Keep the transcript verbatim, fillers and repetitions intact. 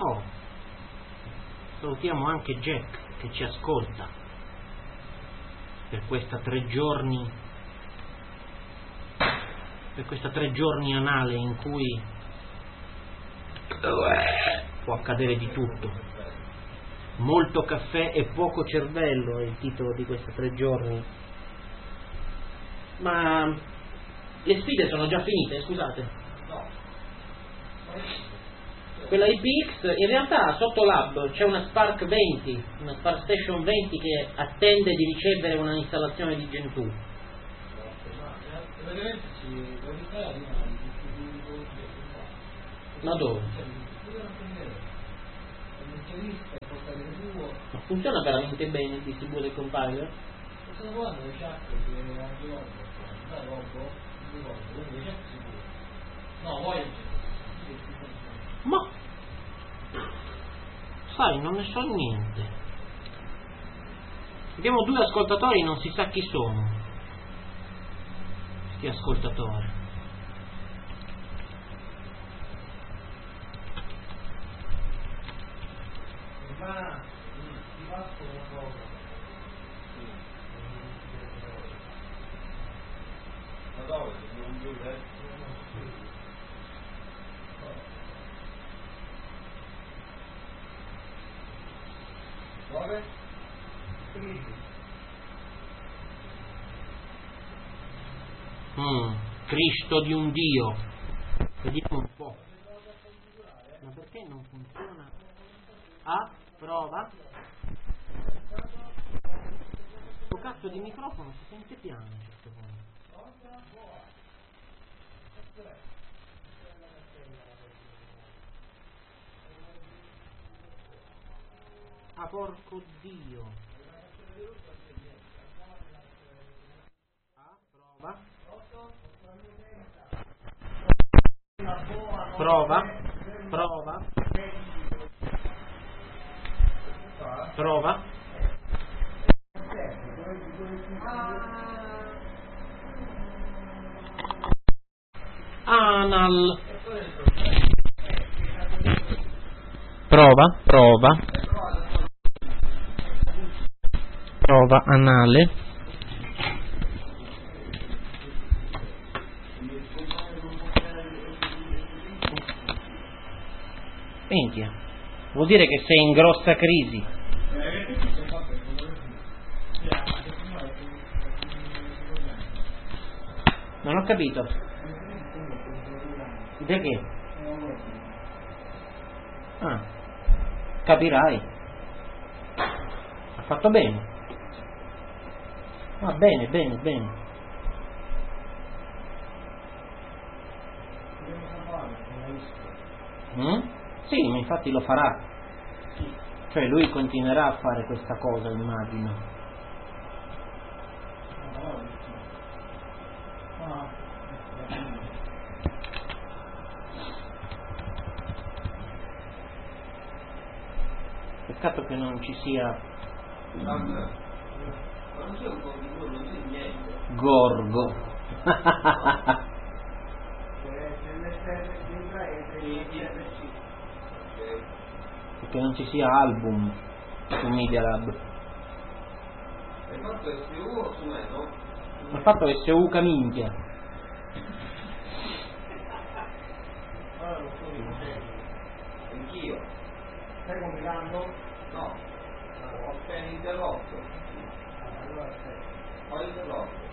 Oh, salutiamo anche Jack che ci ascolta per questa tre giorni per questa tre giorni anale in cui può accadere di tutto. Molto caffè e poco cervello è il titolo di questi tre giorni. Ma le sfide sono già finite, scusate. Quella I P X, in realtà sotto Lab c'è una Spark venti, una Spark Station venti che attende di ricevere una installazione di Gentoo. Ma dove? Ma funziona veramente bene il distribuito del compiler? Ma sai, non ne so niente. Abbiamo due ascoltatori, non si sa chi sono questi ascoltatori. Ma ti faccio una cosa. Ma dove? Non giù adesso? Dove? Mm, Cristo di un Dio. Vediamo un po'. Ma perché non funziona? Ah, prova. Questo cazzo di microfono si sente piano a un certo punto. Ah, porco Dio. Ah, prova. Prova. Prova. Prova. Anal. Prova, prova. Prova anale. Minchia. Vuol dire che sei in grossa crisi. Non ho capito. Perché? Ah, capirai. Ha fatto bene. Va bene, bene, bene. Mm? Sì, ma infatti lo farà. Cioè lui continuerà a fare questa cosa, immagino. Peccato che non ci sia Gorgo. Che non ci sia album su Media Lab. Hai fatto S U o su me, no? Ha fatto S U caminchia. Anch'io. Stai compilando? No. Ho appena interrotto. Allora, Ho interrotto.